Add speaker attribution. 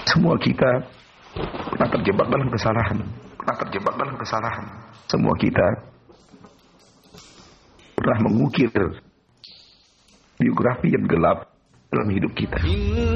Speaker 1: Semua kita pernah terjebak dalam kesalahan. Semua kita pernah mengukir biografi yang gelap dalam hidup kita.